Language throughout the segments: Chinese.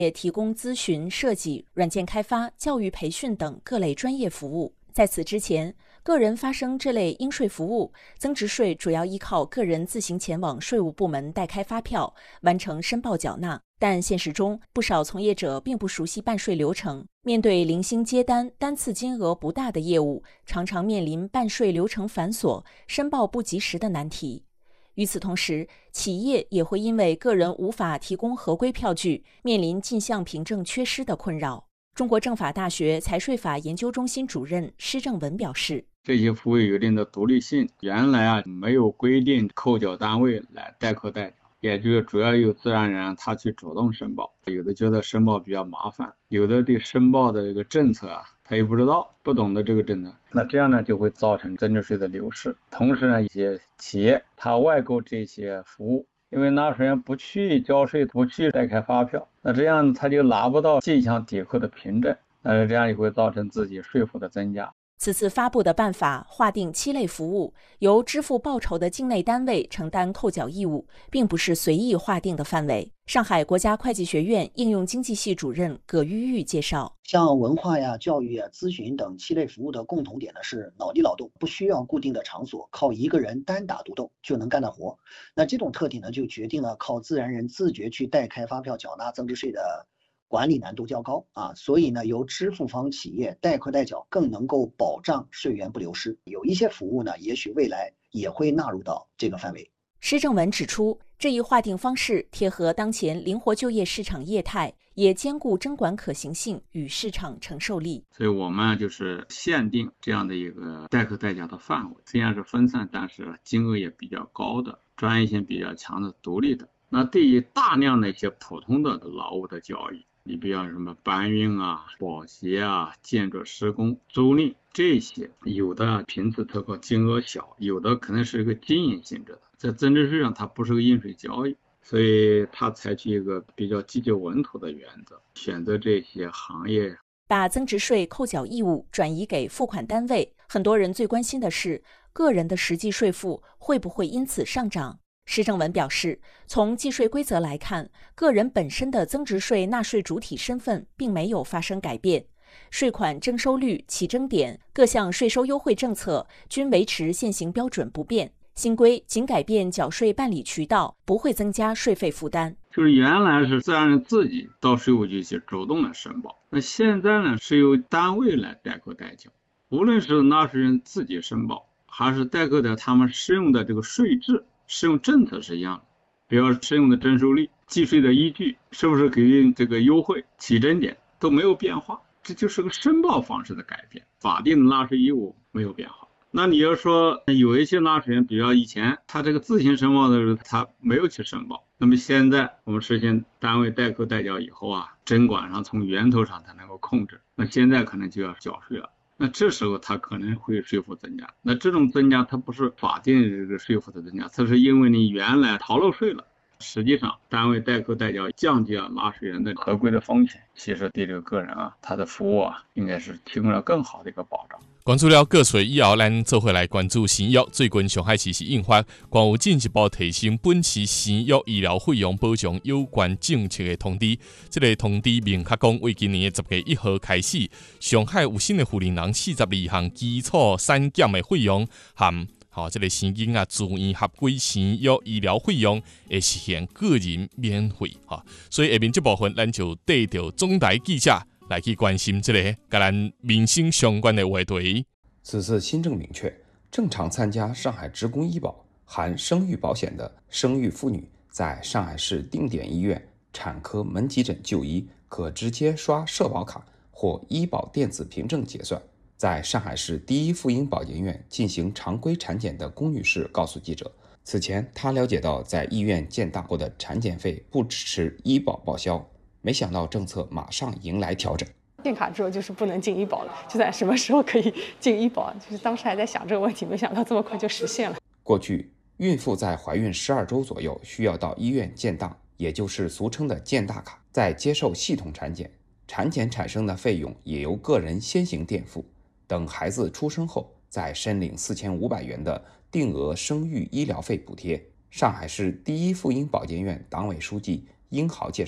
也提供咨询、设计、软件开发、教育培训等各类专业服务。在此之前，个人发生这类应税服务，增值税主要依靠个人自行前往税务部门代开发票，完成申报缴纳。但现实中，不少从业者并不熟悉办税流程，面对零星接单、单次金额不大的业务，常常面临办税流程繁琐、申报不及时的难题。与此同时，企业也会因为个人无法提供合规票据，面临进项凭证缺失的困扰。中国政法大学财税法研究中心主任施正文表示， 这些服务有一定的独立性，原来没有规定扣缴单位来代扣代缴，也就是主要由自然人他去主动申报，有的觉得申报比较麻烦，有的对申报的这个政策他也不知道，不懂得这个政策，那这样呢就会造成增值税的流失。同时呢，一些企业他外购这些服务，因为纳税人不去交税，不去代开发票，那这样他就拿不到进项抵扣的凭证，那这样也会造成自己税负的增加。 此次发布的办法划定7类服务，由支付报酬的境内单位承担扣缴义务，并不是随意划定的范围。上海国家会计学院应用经济系主任葛玉玉介绍， 像文化呀、教育呀、咨询等7类服务的共同点呢是脑力劳动，不需要固定的场所，靠一个人单打独斗就能干的活。那这种特点呢，就决定了靠自然人自觉去代开发票缴纳增值税的管理难度较高所以呢，由支付方企业代扣代缴更能够保障税源不流失。有一些服务呢，也许未来也会纳入到这个范围。 施正文指出，这一划定方式贴合当前灵活就业市场业态，也兼顾征管可行性与市场承受力。 所以我们就是限定这样的一个代扣代缴的范围，虽然是分散，但是金额也比较高的，专业性比较强的、独立的。那对于大量的一些普通的劳务的交易，你比方什么搬运保协建筑施工、租赁这些，有的频次特高，金额小，有的可能是一个经营性质的，在增值税上它不是个应税交易，所以它采取一个比较积极稳妥的原则，选择这些行业。 把增值税扣缴义务转移给付款单位，很多人最关心的是个人的实际税负会不会因此上涨。施正文表示，从计税规则来看，个人本身的增值税纳税主体身份并没有发生改变，税款征收率、起征点、各项税收优惠政策均维持现行标准不变。新规仅改变缴税办理渠道，不会增加税费负担。 就是原来是自然人自己到税务局去主动的申报，那现在呢是由单位来代扣代缴，无论是纳税人自己申报，还是代扣的他们适用的这个税制、适用政策是一样的，比如适用的征收率、计税的依据，是不是给予这个优惠、起征点都没有变化，这就是个申报方式的改变，法定的纳税义务没有变化。那你要说有一些纳税人，比如以前他这个自行申报的时候他没有去申报，那么现在我们实行单位代扣代缴以后征管上从源头上才能够控制，那现在可能就要缴税了，那这时候他可能会税负增加，那这种增加它不是法定这个税负的增加，它是因为你原来逃漏税了，实际上单位代扣代缴降低了纳税人的合规的风险，其实对这个个人他的服务应该是提供了更好的一个保障。 关注了个税以后，咱做回来关注生育。最近上海市是印发关于进一步提升本市生育医疗费用保障有关政策的通知。这个通知明确讲，为今年的10月1号开始，上海有新的护理人42项基础产检的费用和这个生囡自愿合规生育医疗费用会实现个人免费所以下面这部分，咱就带着总台记者来去关心这个跟咱民生相关的话题。 此次新政明确，正常参加上海职工医保含生育保险的生育妇女，在上海市定点医院产科门急诊就医，可直接刷社保卡或医保电子凭证结算。在上海市第一妇婴保健院进行常规产检的龚女士告诉记者，此前她了解到在医院建大后的产检费不支持医保报销，没想到政策马上迎来调整。 建卡之后就是不能进医保了，就在什么时候可以进医保？就是当时还在想这个问题，没想到这么快就实现了。 过去，孕妇在怀孕12周左右需要到医院建档，也就是俗称的建大卡，再接受系统产检，产检产生的费用也由个人先行垫付，等孩子出生后再申领4500元的定额生育医疗费补贴。上海市第一妇婴保健院党委书记殷豪介绍，通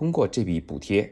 通过这笔补贴